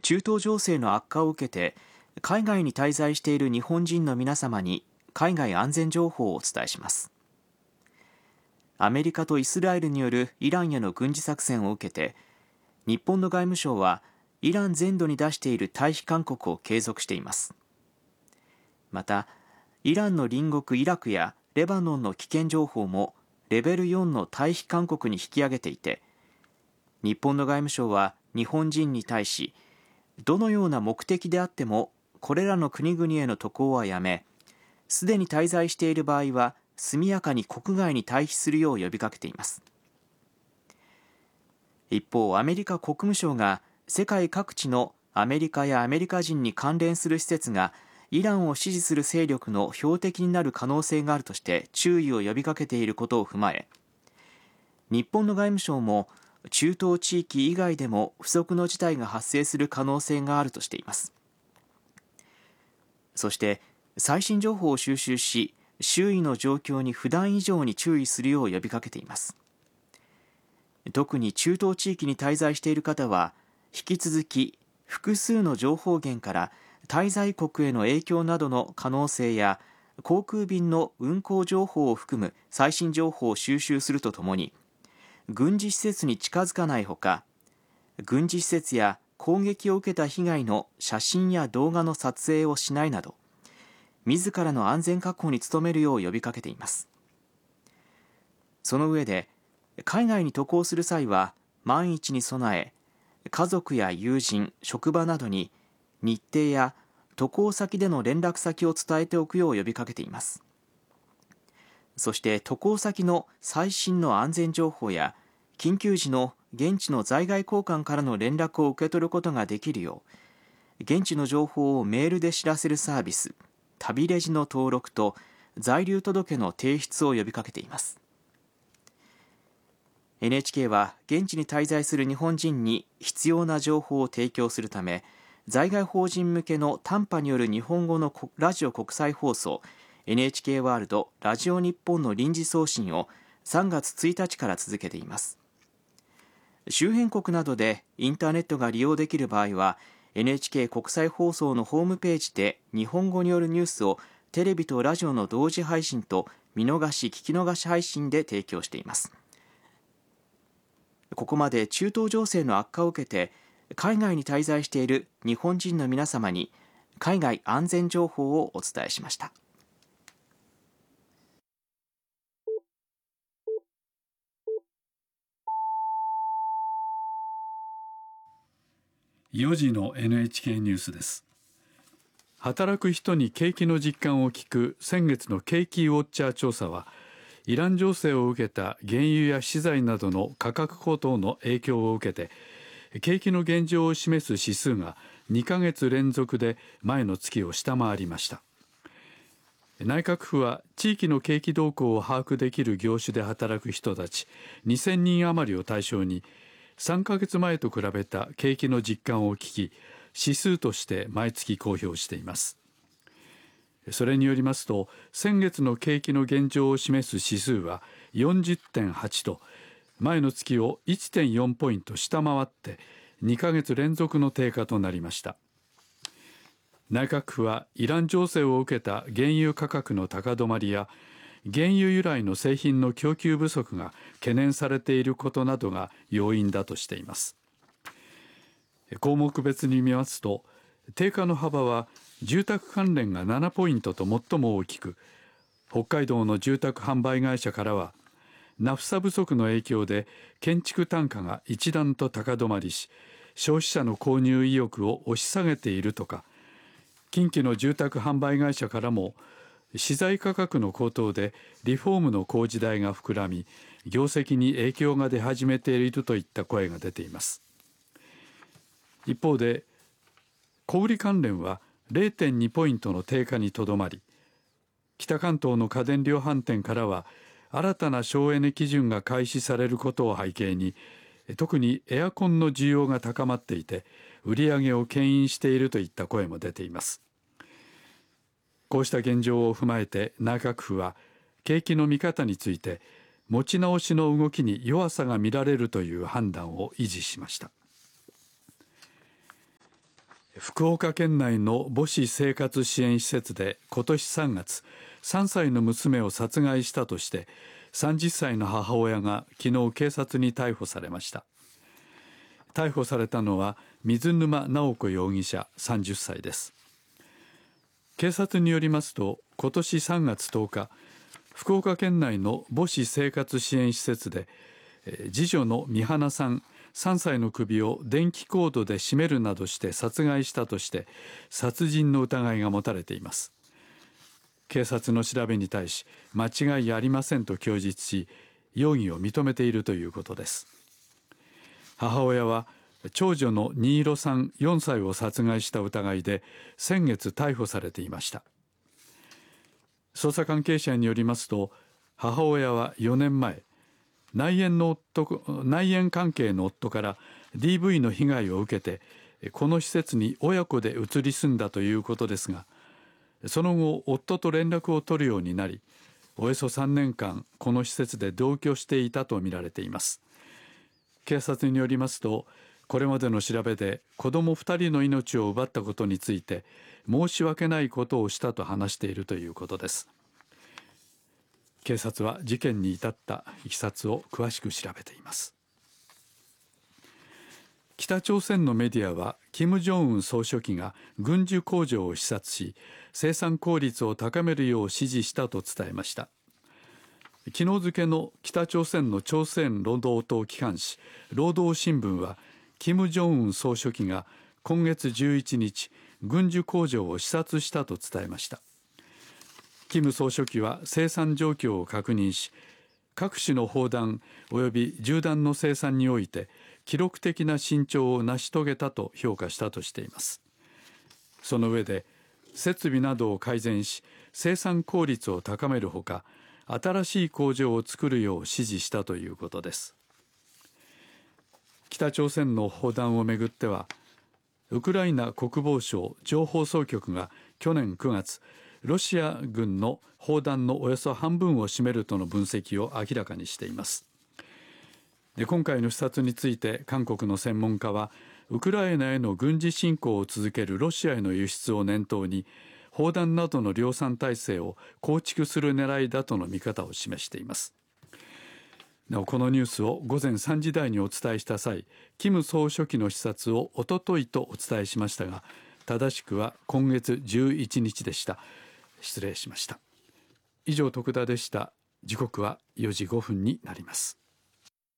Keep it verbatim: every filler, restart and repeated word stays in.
中東情勢の悪化を受けて海外に滞在している日本人の皆様に海外安全情報をお伝えします。アメリカとイスラエルによるイランへの軍事作戦を受けて、日本の外務省はイラン全土に出している退避勧告を継続しています。また、イランの隣国イラクやレバノンの危険情報もレベルよんの退避勧告に引き上げていて、日本の外務省は日本人に対し、どのような目的であってもこれらの国々への渡航はやめ、すでに滞在している場合は速やかに国外に退避するよう呼びかけています。一方、アメリカ国務省が世界各地のアメリカやアメリカ人に関連する施設がイランを支持する勢力の標的になる可能性があるとして注意を呼びかけていることを踏まえ、日本の外務省も中東地域以外でも不測の事態が発生する可能性があるとしています。そして最新情報を収集し、周囲の状況に普段以上に注意するよう呼びかけています。特に中東地域に滞在している方は、引き続き複数の情報源から滞在国への影響などの可能性や航空便の運航情報を含む最新情報を収集するとともに、軍事施設に近づかないほか、軍事施設や攻撃を受けた被害の写真や動画の撮影をしないなど、自らの安全確保に努めるよう呼びかけています。その上で、海外に渡航する際は万一に備え、家族や友人、職場などに日程や渡航先での連絡先を伝えておくよう呼びかけています。そして渡航先の最新の安全情報や緊急時の現地の在外公館からの連絡を受け取ることができるよう、現地の情報をメールで知らせるサービス、旅レジの登録と在留届の提出を呼びかけています。エヌエイチケー は現地に滞在する日本人に必要な情報を提供するため、在外邦人向けの短波による日本語のラジオ国際放送 エヌエイチケー ワールドラジオ日本の臨時送信をさんがつついたちから続けています。周辺国などでインターネットが利用できる場合は、 エヌエイチケー 国際放送のホームページで日本語によるニュースをテレビとラジオの同時配信と見逃し聞き逃し配信で提供しています。ここまで中東情勢の悪化を受けて海外に滞在している日本人の皆様に海外安全情報をお伝えしました。 よじの エヌエイチケー ニュースです。働く人に景気の実感を聞く先月の景気ウォッチャー調査は、イラン情勢を受けた原油や資材などの価格高騰の影響を受けて、景気の現状を示す指数がにかげつ連続で前の月を下回りました。内閣府は地域の景気動向を把握できる業種で働く人たちにせんにん余りを対象に、さんかげつまえと比べた景気の実感を聞き、指数として毎月公表しています。それによりますと、先月の景気の現状を示す指数は よんじゅってんはち と、前の月を いってんよん ポイント下回ってにかげつ連続の低下となりました。内閣府はイラン情勢を受けた原油価格の高止まりや原油由来の製品の供給不足が懸念されていることなどが要因だとしています。項目別に見ますと、低下の幅は住宅関連がななポイントと最も大きく、北海道の住宅販売会社からはナフサ不足の影響で建築単価が一段と高止まりし、消費者の購入意欲を押し下げているとか、近畿の住宅販売会社からも資材価格の高騰でリフォームの工事代が膨らみ、業績に影響が出始めているといった声が出ています。一方で小売関連は れいてんに ポイントの低下にとどまり、北関東の家電量販店からは新たな省エネ基準が開始されることを背景に、特にエアコンの需要が高まっていて売り上げを牽引しているといった声も出ています。こうした現状を踏まえて内閣府は景気の見方について持ち直しの動きに弱さが見られるという判断を維持しました。 福岡県内の母子生活支援施設で今年さんがつ、さんさいの娘を殺害したとしてさんじゅっさいの母親が昨日警察に逮捕されました。逮捕されたのは水沼直子容疑者さんじゅっさいです。警察によりますと、今年さんがつとおか、福岡県内の母子生活支援施設で次女の美花さんさんさいの首を電気コードで絞めるなどして殺害したとして殺人の疑いが持たれています。警察の調べに対し間違いありませんと供述し、容疑を認めているということです。母親は長女の新色さんよんさいを殺害した疑いで先月逮捕されていました。捜査関係者によりますと、母親はよねんまえ、内縁の夫内縁関係の夫から ディーブイ の被害を受けてこの施設に親子で移り住んだということですが、その後夫と連絡を取るようになり、およそさんねんかんこの施設で同居していたとみられています。警察によりますと、これまでの調べで子どもふたりの命を奪ったことについて申し訳ないことをしたと話しているということです。警察は事件に至ったいきさつを詳しく調べています。北朝鮮のメディアは金正恩総書記が軍需工場を視察し、生産効率を高めるよう指示したと伝えました。昨日付の北朝鮮の朝鮮労働党機関紙労働新聞は、金正恩総書記が今月じゅういちにち軍需工場を視察したと伝えました。金総書記は生産状況を確認し、各種の砲弾および銃弾の生産において記録的な進捗を成し遂げたと評価したとしています。その上で、設備などを改善し生産効率を高めるほか、新しい工場を作るよう指示したということです。北朝鮮の砲弾をめぐっては、ウクライナ国防省情報総局が去年くがつ、ロシア軍の砲弾のおよそ半分を占めるとの分析を明らかにしています。で、今回の視察について韓国の専門家は、ウクライナへの軍事侵攻を続けるロシアへの輸出を念頭に、砲弾などの量産体制を構築する狙いだとの見方を示しています。なお、このニュースを午前さんじ台にお伝えした際、金総書記の視察をおとといとお伝えしましたが、正しくは今月じゅういちにちでした。失礼しました。以上、徳田でした。時刻はよじごふんになります。